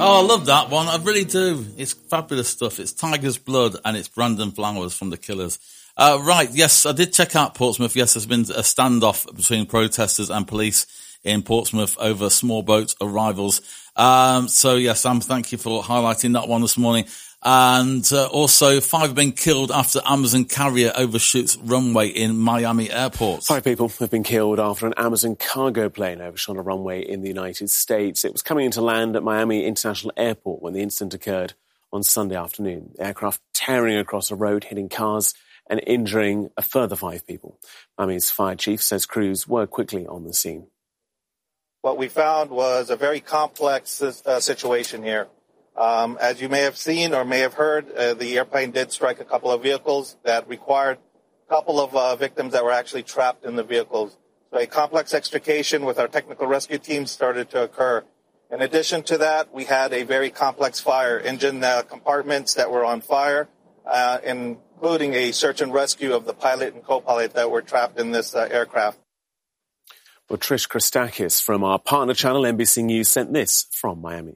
Oh, I love that one. I really do. It's fabulous stuff. It's Tiger's Blood and it's Brandon Flowers from The Killers. Right, yes, I did check out Portsmouth. Yes, there's been a standoff between protesters and police in Portsmouth over small boat arrivals. So yes, Sam, thank you for highlighting that one this morning. And also 5 have been killed after Amazon carrier overshoots runway in Miami airport. 5 people have been killed after an Amazon cargo plane overshot a runway in the United States. It was coming into land at Miami International Airport when the incident occurred on Sunday afternoon. The aircraft tearing across a road, hitting cars and injuring a further 5 people. Miami's fire chief says crews were quickly on the scene. What we found was a very complex situation here. As you may have seen or may have heard, the airplane did strike a couple of vehicles that required a couple of victims that were actually trapped in the vehicles. So a complex extrication with our technical rescue team started to occur. In addition to that, we had a very complex fire, engine compartments that were on fire, including a search and rescue of the pilot and co-pilot that were trapped in this aircraft. Well, Trish Christakis from our partner channel, NBC News, sent this from Miami.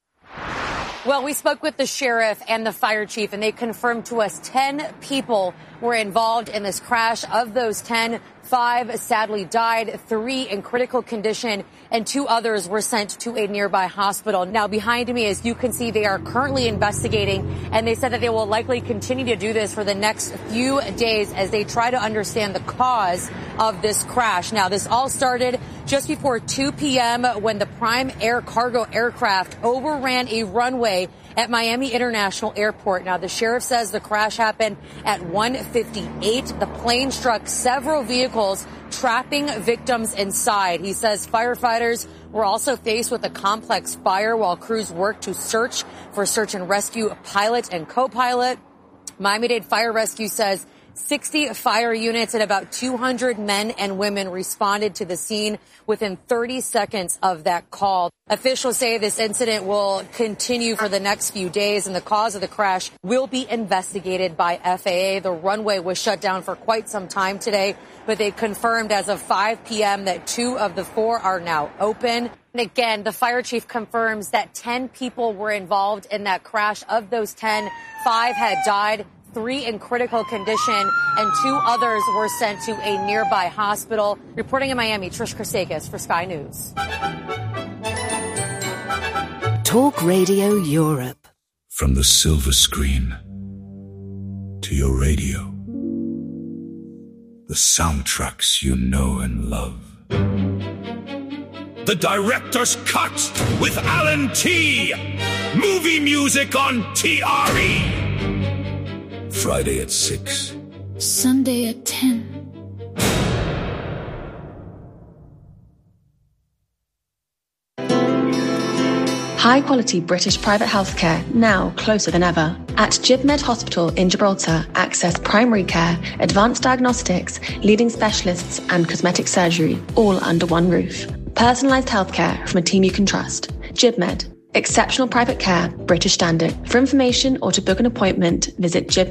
Well, we spoke with the sheriff and the fire chief, and they confirmed to us 10 people were involved in this crash. Of those 10, 5 sadly died, 3 in critical condition, and 2 others were sent to a nearby hospital. Now, behind me, as you can see, they are currently investigating, and they said that they will likely continue to do this for the next few days as they try to understand the cause of this crash. Now, this all started just before 2 p.m. when the Prime Air cargo aircraft overran a runway at Miami International Airport. Now, the sheriff says the crash happened at 1:58. The plane struck several vehicles, trapping victims inside. He says firefighters were also faced with a complex fire while crews worked to search for search and rescue pilot and co-pilot. Miami-Dade Fire Rescue says 60 fire units and about 200 men and women responded to the scene within 30 seconds of that call. Officials say this incident will continue for the next few days, and the cause of the crash will be investigated by FAA. The runway was shut down for quite some time today, but they confirmed as of 5 p.m. that 2 of the 4 are now open. And again, the fire chief confirms that 10 people were involved in that crash. Of those 10, 5 had died, 3 in critical condition, and 2 others were sent to a nearby hospital. Reporting in Miami, Trish Christakis for Sky News. Talk Radio Europe. From the silver screen to your radio, the soundtracks you know and love. The Director's Cut with Alan T. Movie music on TRE. Friday at 6. Sunday at 10. High-quality British private healthcare, now closer than ever. At GibMed Hospital in Gibraltar, access primary care, advanced diagnostics, leading specialists and cosmetic surgery, all under one roof. Personalised healthcare from a team you can trust. GibMed. Exceptional private care, British standard. For information or to book an appointment, visit GibMed.